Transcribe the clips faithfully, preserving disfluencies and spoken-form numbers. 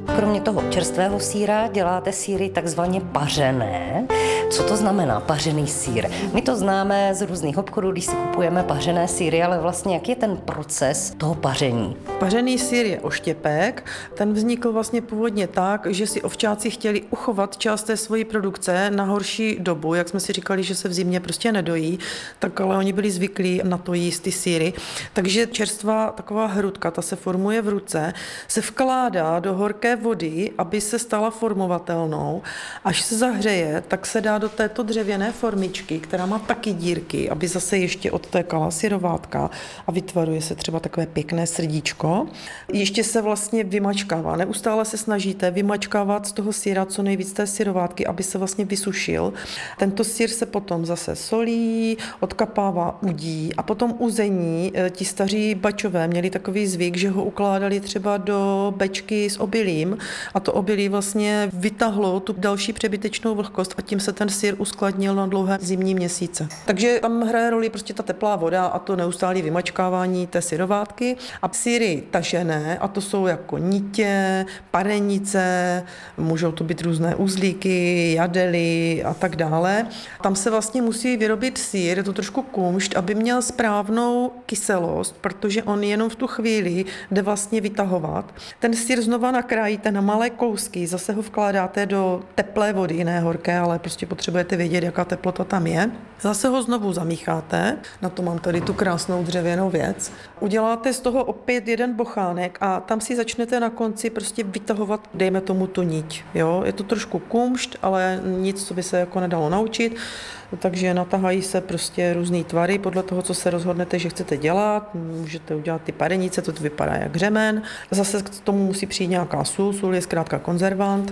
Kromě toho čerstvého sýra děláte sýry takzvaně pařené. Co to znamená pařený sýr? My to známe z různých obchodů, když si kupujeme pařené sýry, ale vlastně jak je ten proces toho paření? Pařený sýr je oštěpek. Ten vznikl vlastně původně tak, že si ovčáci chtěli uchovat část té svojí produkce na horší dobu, jak jsme si říkali, že se v zimě prostě nedojí, tak ale oni byli zvyklí na to jíst ty sýry. Takže čerstvá taková hrudka, ta se formuje v ruce, se vkládá do horké vody, aby se stala formovatelnou. Až se zahřeje, tak se dá do této dřevěné formičky, která má taky dírky, aby zase ještě odtékala syrovátka a vytvaruje se třeba takové pěkné srdíčko. Ještě se vlastně vymačkává. Neustále se snažíte vymačkávat z toho syra co nejvíc té syrovátky, aby se vlastně vysušil. Tento syr se potom zase solí, odkapává, udí a potom uzení. Ti staří bačové měli takový zvyk, že ho ukládali třeba do bečky s obilím a to obilí vlastně vytahlo tu další přebytečnou vlhkost a tím se ten syr uskladnil na dlouhé zimní měsíce. Takže tam hraje roli prostě ta teplá voda a to neustálé vymačkávání té syrovátky. A sýry tažené, a to jsou jako nitě, parenice, můžou to být různé uzlíky, jadely a tak dále. Tam se vlastně musí vyrobit sýr, je to trošku kumšt, aby měl správnou kyselost, protože on jenom v tu chvíli jde vlastně vytahovat. Ten sýr znova nakrájíte na malé kousky, zase ho vkládáte do teplé vody, ne horké, ale prostě potřebujete vědět, jaká teplota tam je. Zase ho znovu zamícháte, na to mám tady tu krásnou dřevěnou věc. Uděláte z toho opět jeden bochánek a tam si začnete na konci prostě vytahovat, dejme tomu tu niť. Jo? Je to trošku kumšt, ale nic, co by se jako nedalo naučit, takže natahají se prostě různý tvary podle toho, co se rozhodnete, že chcete dělat. Můžete udělat ty parenice, to vypadá jak řemen. Zase k tomu musí přijít nějaká sůl, sůl je zkrátka konzervant.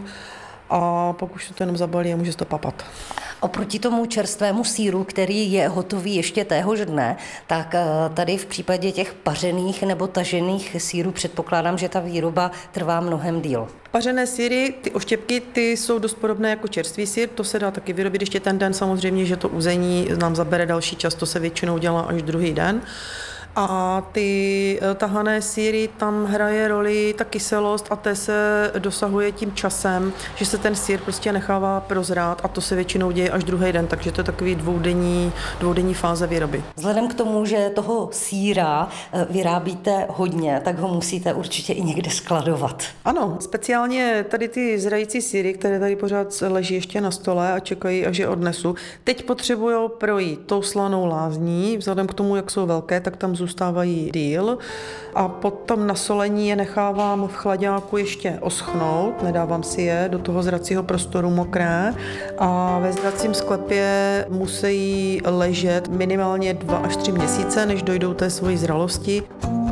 A pak už se to jenom zabalí a může se to papat. Oproti tomu čerstvému sýru, který je hotový ještě téhož dne, tak tady v případě těch pařených nebo tažených sýrů předpokládám, že ta výroba trvá mnohem díl. Pařené sýry, ty oštěpky, ty jsou dost podobné jako čerstvý sýr, to se dá taky vyrobit ještě ten den, samozřejmě, že to uzení nám zabere další čas, to se většinou dělá až druhý den. A ty tahané sýry, tam hraje roli ta kyselost a té se dosahuje tím časem, že se ten sýr prostě nechává prozrát a to se většinou děje až druhý den, takže to je takový dvoudenní, dvoudenní fáze výroby. Vzhledem k tomu, že toho sýra vyrábíte hodně, tak ho musíte určitě i někde skladovat. Ano, speciálně tady ty zrající sýry, které tady pořád leží ještě na stole a čekají, až je odnesu, teď potřebují projít tou slanou lázní, vzhledem k tomu, jak jsou velké, tak tam zůstávají díl a potom na solení je nechávám v chlaďáku ještě oschnout, nedávám si je do toho zracího prostoru mokré a ve zracím sklepě musí ležet minimálně dva až tři měsíce, než dojdou té svojí zralosti.